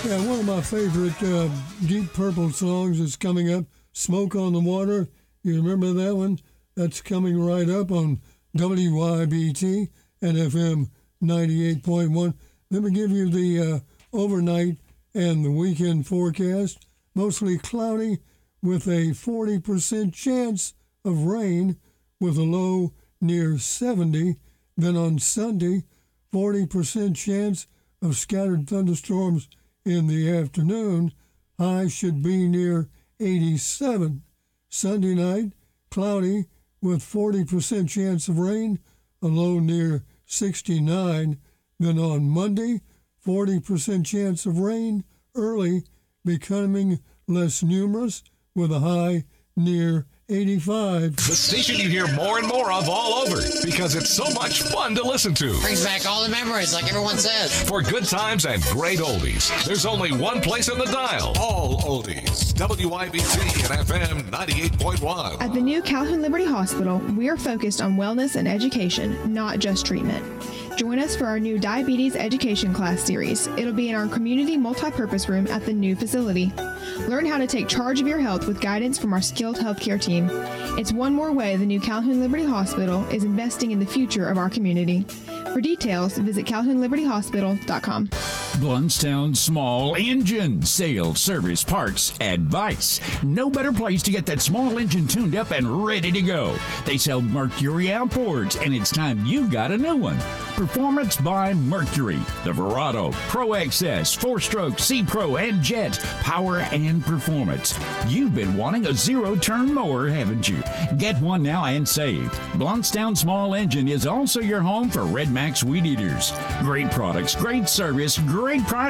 Yeah, one of my favorite Deep Purple songs is coming up, Smoke on the Water. You remember that one? That's coming right up on WYBT and FM 98.1. Let me give you the overnight and the weekend forecast. Mostly cloudy with a 40% chance of rain with a low near 70. Then on Sunday, 40% chance of scattered thunderstorms in the afternoon. High should be near 87. Sunday night, cloudy with 40% chance of rain, a low near 69. Then on Monday, 40% chance of rain, early, becoming less numerous, with a high near 85. The station you hear more and more of all over because it's so much fun to listen to. Brings back all the memories, like everyone says. For good times and great oldies, there's only one place on the dial. All oldies. WYBT and FM 98.1. At the new Calhoun Liberty Hospital, we are focused on wellness and education, not just treatment. Join us for our new Diabetes Education Class Series. It'll be in our community multipurpose room at the new facility. Learn how to take charge of your health with guidance from our skilled healthcare team. It's one more way the new Calhoun Liberty Hospital is investing in the future of our community. For details, visit CalhounLibertyHospital.com. Bluntstown Small Engine Sales, Service, Parts, Advice. No better place to get that small engine tuned up and ready to go. They sell Mercury outboards, and it's time you got a new one. Performance by Mercury. The Verado, Pro XS, 4-stroke, C-Pro, and Jet. Power and performance. You've been wanting a zero-turn mower, haven't you? Get one now and save. Bluntstown Small Engine is also your home for Red Max Weed Eaters. Great products, great service, great price.